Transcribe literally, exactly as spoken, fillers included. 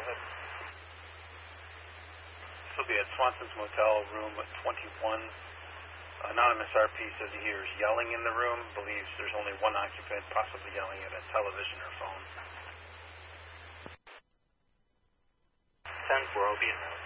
ahead. This will be at Swanson's Motel, room twenty-one. Anonymous R P says he hears yelling in the room, believes there's only one occupant, possibly yelling at a television or phone. ten four, I'll be in there.